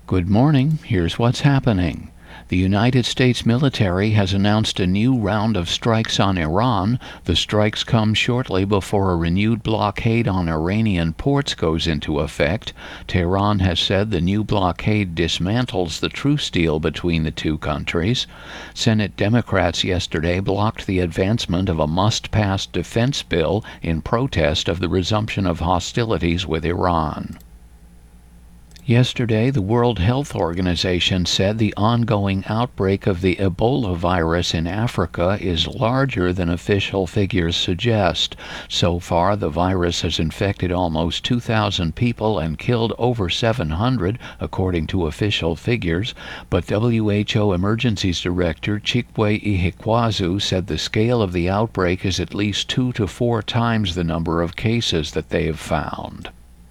Good morning. Here's what's happening. The United States military has announced a new round of strikes on Iran. The strikes come shortly before a renewed blockade on Iranian ports goes into effect. Tehran has said the new blockade dismantles the truce deal between the two countries. Senate Democrats yesterday blocked the advancement of a must-pass defense bill in protest of the resumption of hostilities with Iran. Yesterday, the World Health Organization said the ongoing outbreak of the Ebola virus in Africa is larger than official figures suggest. So far, the virus has infected almost 2,000 people and killed over 700, according to official figures. But WHO Emergencies Director Chikwe Ihekwazu said the scale of the outbreak is at least 2 to 4 times the number of cases that they have found.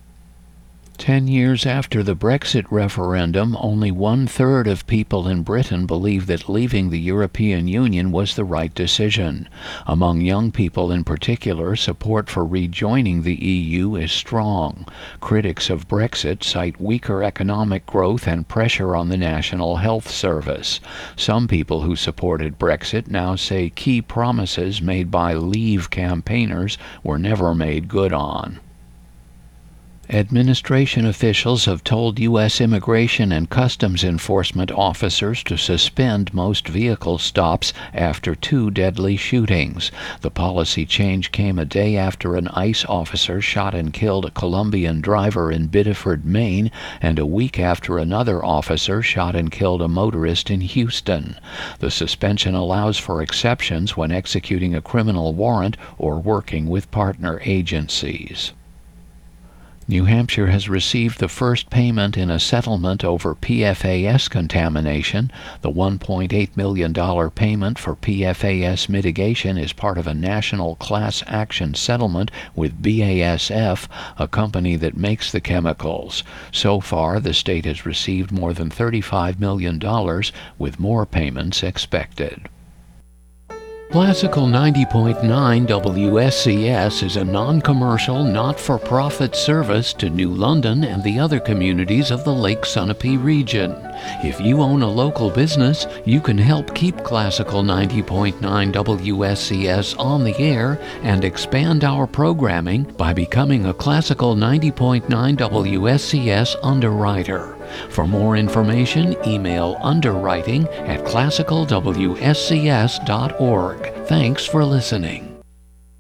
10 years after the Brexit referendum, only 1/3 of people in Britain believe that leaving the European Union was the right decision. Among young people in particular, support for rejoining the EU is strong. Critics of Brexit cite weaker economic growth and pressure on the National Health Service. Some people who supported Brexit now say key promises made by Leave campaigners were never made good on. Administration officials have told U.S. Immigration and Customs Enforcement officers to suspend most vehicle stops after 2 deadly shootings. The policy change came a day after an ICE officer shot and killed a Colombian driver in Biddeford, Maine, and a week after another officer shot and killed a motorist in Houston. The suspension allows for exceptions when executing a criminal warrant or working with partner agencies. New Hampshire has received the first payment in a settlement over PFAS contamination. The $1.8 million payment for PFAS mitigation is part of a national class action settlement with BASF, a company that makes the chemicals. So far, the state has received more than $35 million, with more payments expected. Classical 90.9 WSCS is a non-commercial, not-for-profit service to New London and the other communities of the Lake Sunapee region. If you own a local business, you can help keep Classical 90.9 WSCS on the air and expand our programming by becoming a Classical 90.9 WSCS underwriter. For more information, email underwriting@classicalwscs.org. Thanks for listening.